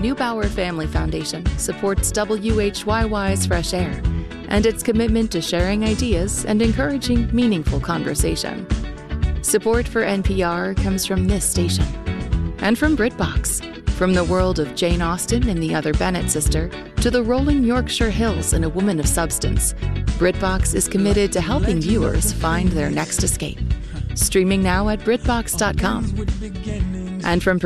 Neubauer Family Foundation supports WHYY's Fresh Air and its commitment to sharing ideas and encouraging meaningful conversation. Support for NPR comes from this station and from BritBox. From the world of Jane Austen and the Other Bennet Sister to the rolling Yorkshire Hills and A Woman of Substance, BritBox is committed to helping viewers find their next escape. Streaming now at BritBox.com. And from